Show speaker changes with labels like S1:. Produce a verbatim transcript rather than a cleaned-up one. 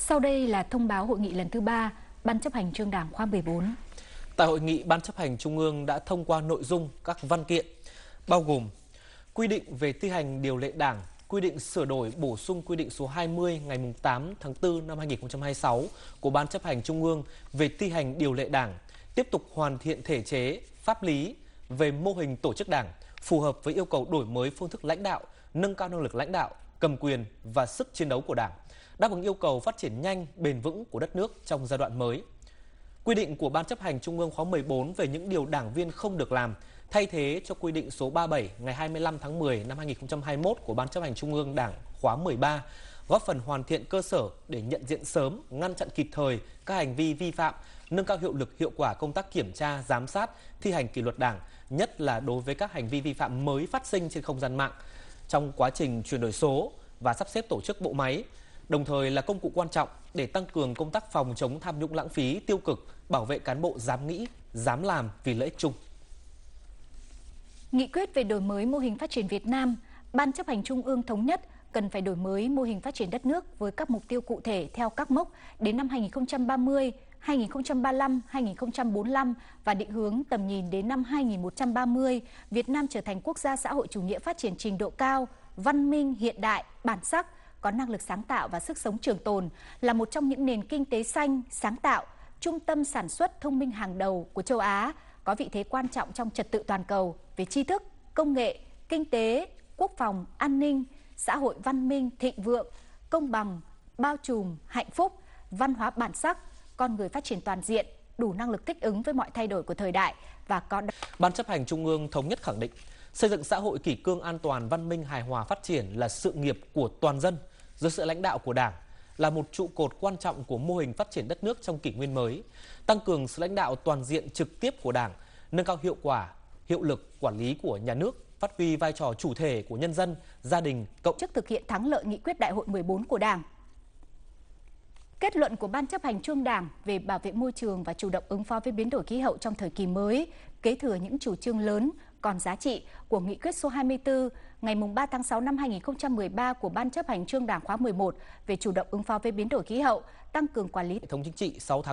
S1: Sau đây là thông báo hội nghị lần thứ ba, Ban chấp hành Trung Đảng khóa mười bốn.
S2: Tại hội nghị, Ban chấp hành Trung ương đã thông qua nội dung các văn kiện, bao gồm quy định về thi hành điều lệ Đảng, quy định sửa đổi bổ sung quy định số hai mươi ngày tám tháng tư năm hai nghìn không trăm hai mươi sáu của Ban chấp hành Trung ương về thi hành điều lệ Đảng, tiếp tục hoàn thiện thể chế, pháp lý về mô hình tổ chức Đảng, phù hợp với yêu cầu đổi mới phương thức lãnh đạo, nâng cao năng lực lãnh đạo, cầm quyền và sức chiến đấu của Đảng, đáp ứng yêu cầu phát triển nhanh, bền vững của đất nước trong giai đoạn mới. Quy định của Ban chấp hành Trung ương khóa mười bốn về những điều đảng viên không được làm, thay thế cho quy định số ba mươi bảy ngày hai mươi lăm tháng mười năm hai nghìn không trăm hai mươi mốt của Ban chấp hành Trung ương Đảng khóa mười ba, góp phần hoàn thiện cơ sở để nhận diện sớm, ngăn chặn kịp thời các hành vi vi phạm, nâng cao hiệu lực hiệu quả công tác kiểm tra, giám sát, thi hành kỷ luật Đảng, nhất là đối với các hành vi vi phạm mới phát sinh trên không gian mạng trong quá trình chuyển đổi số và sắp xếp tổ chức bộ máy, đồng thời là công cụ quan trọng để tăng cường công tác phòng chống tham nhũng lãng phí tiêu cực, bảo vệ cán bộ dám nghĩ, dám làm vì lợi ích chung.
S1: Nghị quyết về đổi mới mô hình phát triển Việt Nam, Ban chấp hành Trung ương thống nhất cần phải đổi mới mô hình phát triển đất nước với các mục tiêu cụ thể theo các mốc đến năm hai nghìn không trăm ba mươi, hai nghìn không trăm ba mươi lăm, hai nghìn không trăm bốn mươi lăm và định hướng tầm nhìn đến năm hai nghìn một trăm ba mươi, Việt Nam trở thành quốc gia xã hội chủ nghĩa phát triển trình độ cao, văn minh, hiện đại, bản sắc, có năng lực sáng tạo và sức sống trường tồn, là một trong những nền kinh tế xanh, sáng tạo, trung tâm sản xuất thông minh hàng đầu của châu Á, có vị thế quan trọng trong trật tự toàn cầu về tri thức, công nghệ, kinh tế, quốc phòng, an ninh, xã hội văn minh, thịnh vượng, công bằng, bao trùm, hạnh phúc, văn hóa bản sắc, con người phát triển toàn diện, đủ năng lực thích ứng với mọi thay đổi của thời đại và có.
S2: Ban chấp hành Trung ương thống nhất khẳng định, xây dựng xã hội kỷ cương an toàn, văn minh, hài hòa phát triển là sự nghiệp của toàn dân dưới sự lãnh đạo của Đảng, là một trụ cột quan trọng của mô hình phát triển đất nước trong kỷ nguyên mới, tăng cường sự lãnh đạo toàn diện trực tiếp của Đảng, nâng cao hiệu quả, hiệu lực quản lý của nhà nước, phát huy vai trò chủ thể của nhân dân, gia đình, cộng
S1: chức thực hiện thắng lợi nghị quyết đại hội mười bốn của Đảng. Kết luận của Ban chấp hành Trung Đảng về bảo vệ môi trường và chủ động ứng phó với biến đổi khí hậu trong thời kỳ mới, kế thừa những chủ trương lớn còn giá trị của nghị quyết số hai mươi tư ngày ba tháng sáu năm hai nghìn không trăm mười ba của Ban chấp hành Trung Đảng khóa mười một về chủ động ứng phó với biến đổi khí hậu, tăng cường quản lý
S2: hệ thống chính trị sáu tháng